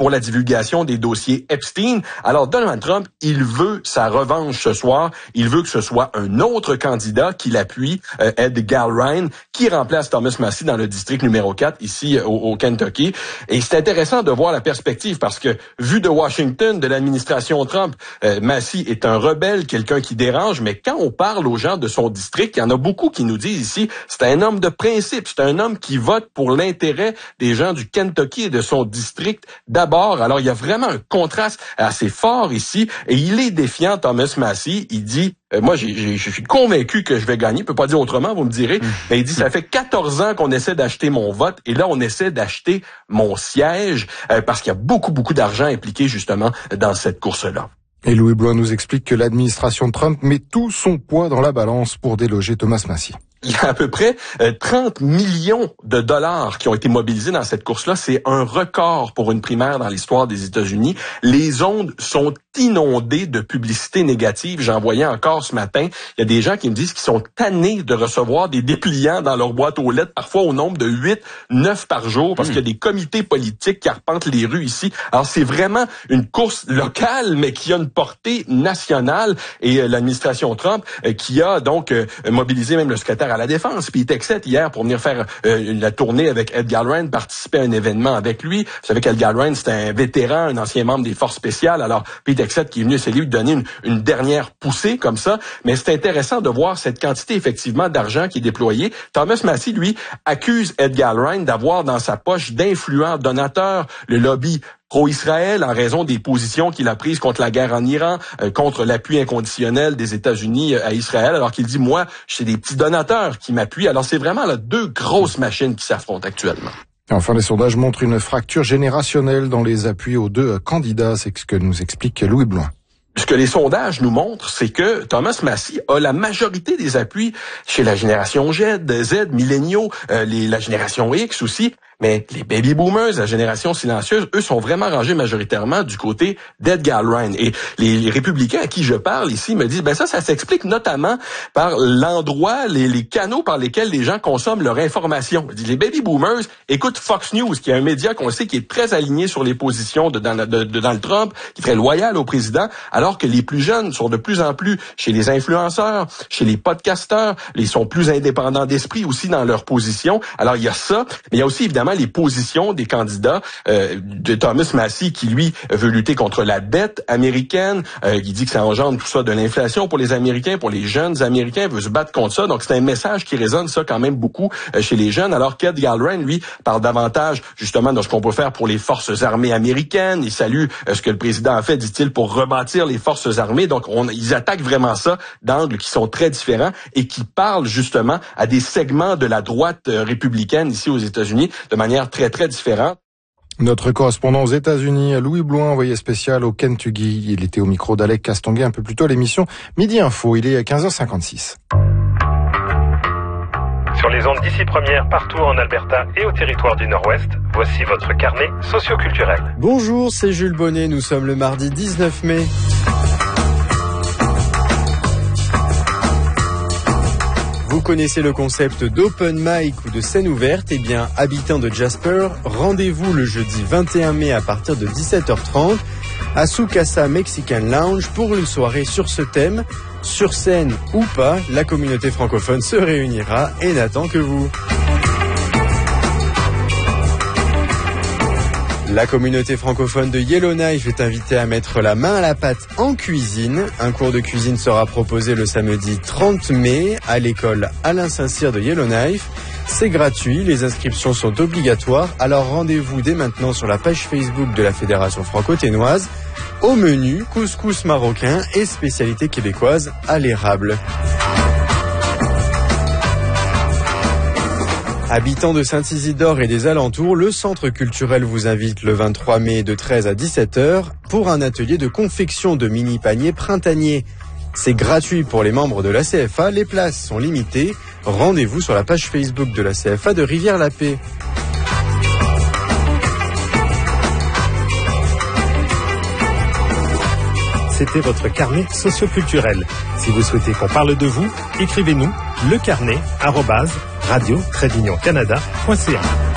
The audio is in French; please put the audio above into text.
pour la divulgation des dossiers Epstein. Alors Donald Trump, il veut sa revanche ce soir. Il veut que ce soit un autre candidat qui l'appuie, Ed Galbraith, qui remplace Thomas Massie dans le district numéro 4 ici au Kentucky. Et c'est intéressant de voir la perspective parce que, vu de Washington, de l'administration Trump, Massie est un rebelle, quelqu'un qui dérange, mais quand on parle aux gens de son district, il y en a beaucoup qui nous disent ici, c'est un homme de principe, c'est un homme qui vote pour l'intérêt des gens du Kentucky et de son district d'abord. Alors, il y a vraiment un contraste assez fort ici et il est défiant, Thomas Massie. Il dit, moi, je suis convaincu que je vais gagner. Je peux pas dire autrement, vous me direz. Mais il dit, ça fait 14 ans qu'on essaie d'acheter mon vote et là, on essaie d'acheter mon siège parce qu'il y a beaucoup d'argent impliqué justement dans cette course-là. Et Louis Blouin nous explique que l'administration de Trump met tout son poids dans la balance pour déloger Thomas Massie. Il y a à peu près 30 millions de dollars qui ont été mobilisés dans cette course-là. C'est un record pour une primaire dans l'histoire des États-Unis. Les ondes sont inondées de publicité négative. J'en voyais encore ce matin. Il y a des gens qui me disent qu'ils sont tannés de recevoir des dépliants dans leur boîte aux lettres, parfois au nombre de 8, 9 par jour, parce qu'il y a des comités politiques qui arpentent les rues ici. Alors, c'est vraiment une course locale, mais qui a une portée nationale. Et l'administration Trump, qui a donc mobilisé même le secrétaire à la Défense, Pete Hegseth, hier, pour venir faire la tournée avec Ed Galbraith, participer à un événement avec lui. Vous savez qu'Ed Galbraith, c'est un vétéran, un ancien membre des forces spéciales. Alors, Pete Hegseth qui est venu, c'est lui donner une dernière poussée comme ça. Mais c'est intéressant de voir cette quantité, effectivement, d'argent qui est déployée. Thomas Massie, lui, accuse Ed Galbraith d'avoir dans sa poche d'influents donateurs le lobby pro-Israël en raison des positions qu'il a prises contre la guerre en Iran, contre l'appui inconditionnel des États-Unis à Israël, alors qu'il dit, moi, c'est des petits donateurs qui m'appuient. Alors, c'est vraiment là, deux grosses machines qui s'affrontent actuellement. Et enfin, les sondages montrent une fracture générationnelle dans les appuis aux deux candidats. C'est ce que nous explique Louis Blouin. Ce que les sondages nous montrent, c'est que Thomas Massie a la majorité des appuis chez la génération Z, milléniaux, la génération X aussi. Mais les baby boomers, la génération silencieuse, eux sont vraiment rangés majoritairement du côté d'Ed Galbraith. Et les républicains à qui je parle ici me disent, ça s'explique notamment par l'endroit, les canaux par lesquels les gens consomment leur information. Les baby boomers écoutent Fox News, qui est un média qu'on sait qui est très aligné sur les positions de Donald Trump, qui est très loyal au président, alors que les plus jeunes sont de plus en plus chez les influenceurs, chez les podcasteurs, ils sont plus indépendants d'esprit aussi dans leur position. Alors il y a ça, mais il y a aussi évidemment les positions des candidats de Thomas Massie qui, lui, veut lutter contre la dette américaine, qui dit que ça engendre tout ça de l'inflation pour les Américains, pour les jeunes Américains, veut se battre contre ça. Donc, c'est un message qui résonne, ça, quand même beaucoup chez les jeunes, alors qu'Ed Galbraith, lui, parle davantage, justement, de ce qu'on peut faire pour les forces armées américaines. Il salue ce que le président a fait, dit-il, pour rebâtir les forces armées. Donc, ils attaquent vraiment ça d'angles qui sont très différents et qui parlent, justement, à des segments de la droite républicaine ici aux États-Unis, de manière très, très différente. Notre correspondant aux États-Unis, Louis Blouin, envoyé spécial au Kentucky. Il était au micro d'Alec Castonguay un peu plus tôt à l'émission Midi Info. Il est à 15h56. Sur les ondes d'ici première, partout en Alberta et au territoire du Nord-Ouest, voici votre carnet socio-culturel. Bonjour, c'est Jules Bonnet. Nous sommes le mardi 19 mai. Vous connaissez le concept d'open mic ou de scène ouverte? Eh bien, habitants de Jasper, rendez-vous le jeudi 21 mai à partir de 17h30 à Sukasa Mexican Lounge pour une soirée sur ce thème. Sur scène ou pas, la communauté francophone se réunira et n'attend que vous. La communauté francophone de Yellowknife est invitée à mettre la main à la pâte en cuisine. Un cours de cuisine sera proposé le samedi 30 mai à l'école Alain Saint-Cyr de Yellowknife. C'est gratuit, les inscriptions sont obligatoires, alors rendez-vous dès maintenant sur la page Facebook de la Fédération franco-ténoise. Au menu, couscous marocain et spécialité québécoise à l'érable. Habitants de Saint-Isidore et des alentours, le centre culturel vous invite le 23 mai de 13 à 17h pour un atelier de confection de mini-paniers printaniers. C'est gratuit pour les membres de la CFA, les places sont limitées. Rendez-vous sur la page Facebook de la CFA de Rivière-la-Paix. C'était votre carnet socio-culturel. Si vous souhaitez qu'on parle de vous, écrivez-nous lecarnet@radio-canada.ca.